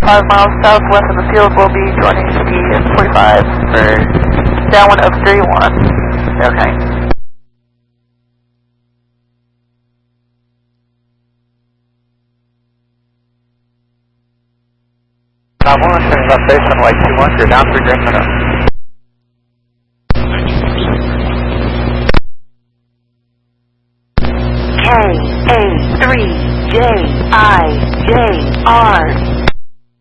5 miles southwest of the field. Will be joining ski at 45 for downwind of 31. Okay. I'm turning left base on like 2-1, you're down 3 green minutes. KA3JIJR